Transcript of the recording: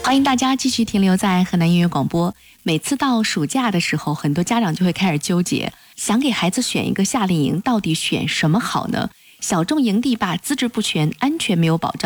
欢迎大家继续停留在河南音乐广播。每次到暑假的时候，很多家长就会开始纠结，想给孩子选一个夏令营，到底选什么好呢？小众营地吧，资质不全，安全没有保障。